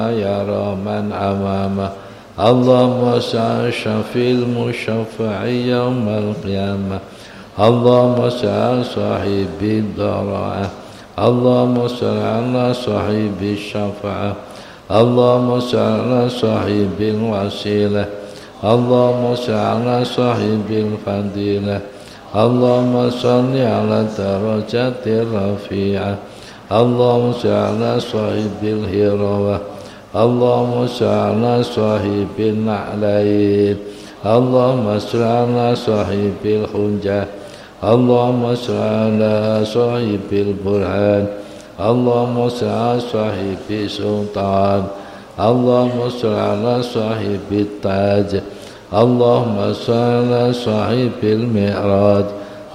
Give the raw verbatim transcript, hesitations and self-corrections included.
يرى من أمامه. اللهم صل شفيع المشفع يوم القيامة. اللهم صل صاحب الضراعة. اللهم صل على صاحب الشفاعة. اللهم صل على صاحب الوسيلة. اللهم صل على صاحب الفضيلة. اللهم صل على الدرجات الرفيعة. اللهم صل على صاحب الهروة. اللهم صل على صاحب النعلين. اللهم صل على صاحب الحجة. اللهم صل على صاحب البرهان. اللهم صل على صاحب السلطان. اللهم صل على صاحب التاج. اللهم صل على صاحب المعراج.